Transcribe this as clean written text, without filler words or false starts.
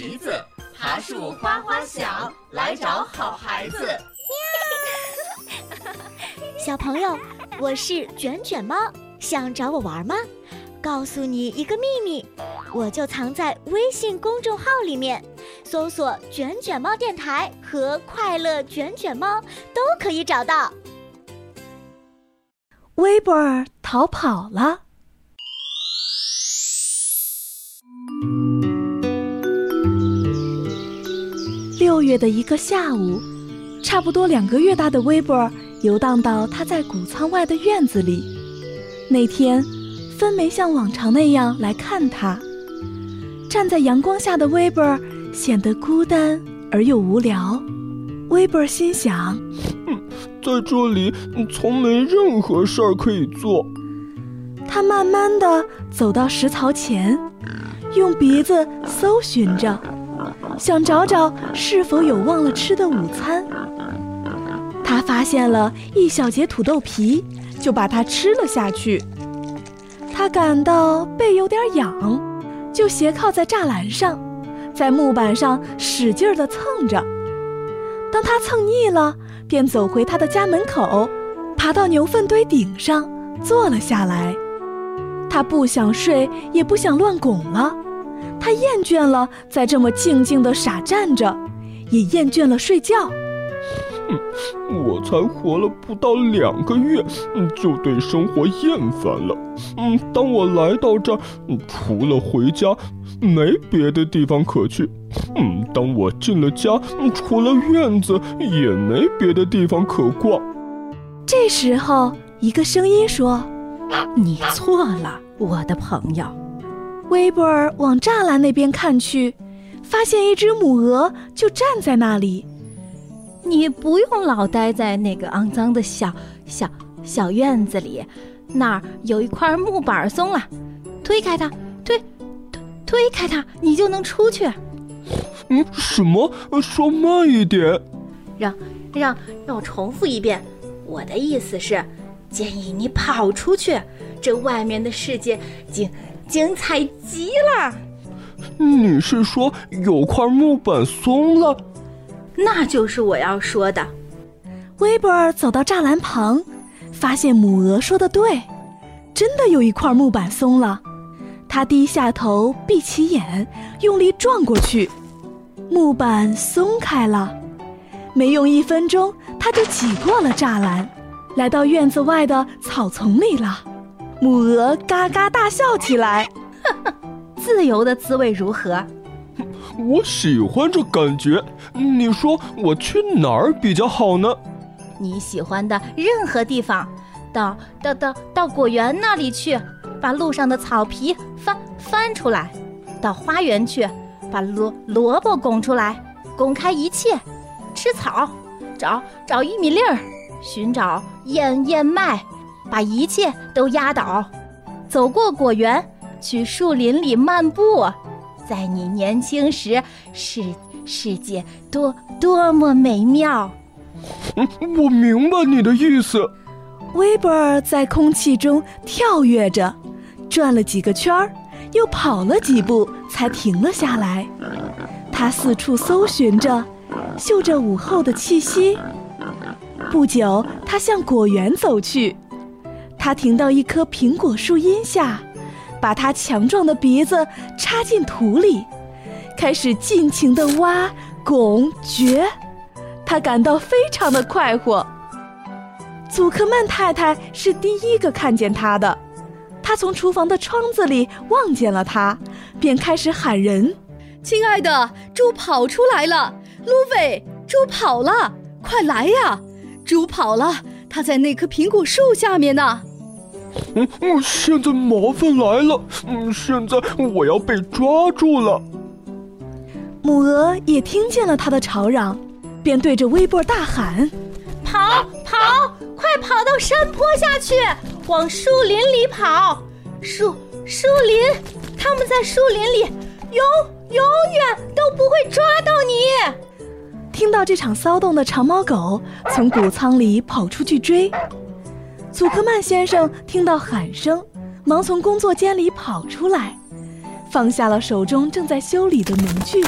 橘子，爬树花花响，来找好孩子。 小朋友，我是卷卷猫，想找我玩吗？告诉你一个秘密，我就藏在微信公众号里面，搜索卷卷猫电台和快乐卷卷猫都可以找到。 威博尔逃跑了。6月的一个下午，差不多2个月大的威博尔游荡到他在谷仓外的院子里。那天，芬没像往常那样来看他。站在阳光下的威博尔显得孤单而又无聊。威博尔心想， 在这里从没任何事儿可以做。 他慢慢地走到食槽前，用鼻子搜寻着，想找找是否有忘了吃的午餐。他发现了一小截土豆皮，就把它吃了下去。他感到背有点痒，就斜靠在栅栏上，在木板上使劲地蹭着。当他蹭腻了，便走回他的家门口，爬到牛粪堆顶上坐了下来。他不想睡，也不想乱拱了。他厌倦了在这么静静地傻站着，也厌倦了睡觉。 我才活了不到2个月，就对生活厌烦了。当我来到这儿，除了回家，没别的地方可去。当我进了家，除了院子，也没别的地方可逛。 这时候，一个声音说：“ 你错了，我的朋友。” 威博尔往栅栏那边看去，发现一只母鹅就站在那里。 你不用老待在那个肮脏的小院子里，那儿有一块木板松了，推开它，推开它，你就能出去。 什么？说慢一点。 让我重复一遍，我的意思是，建议你跑出去，这外面的世界精彩极了。 你是说有块木板松了？ 那就是我要说的。 威博尔走到栅栏旁，发现母鹅说的对，真的有一块木板松了。他低下头，闭起眼，用力撞过去，木板松开了。没用1分钟，他就挤过了栅栏，来到院子外的草丛里了。母鹅嘎嘎大笑起来。 自由的滋味如何？ 我喜欢这感觉。你说我去哪儿比较好呢？ 你喜欢的任何地方，到果园那里去，把路上的草皮翻出来；到花园去，把萝卜拱出来，拱开一切；吃草，找玉米粒儿，寻找燕麦，把一切都压倒；走过果园，去树林里漫步。在你年轻时，世界多么美妙。 我明白你的意思。 威博尔在空气中跳跃着，转了几个圈儿，又跑了几步，才停了下来。他四处搜寻着，嗅着午后的气息。不久，他向果园走去。他停到一棵苹果树荫下，把他强壮的鼻子插进土里，开始尽情地挖、拱、掘。他感到非常的快活。祖克曼太太是第一个看见他的，她从厨房的窗子里望见了他，便开始喊人：“ 亲爱的，猪跑出来了！卢伟，猪跑了，快来呀！猪跑了，它在那棵苹果树下面呢。” 现在麻烦来了，现在我要被抓住了。 母鹅也听见了他的吵嚷，便对着威博尔大喊：“ 跑，快跑到山坡下去，往树林里跑！树林，他们在树林里，永远都不会抓到你！” 听到这场骚动的长毛狗从谷仓里跑出去追。祖克曼先生听到喊声，忙从工作间里跑出来，放下了手中正在修理的农具，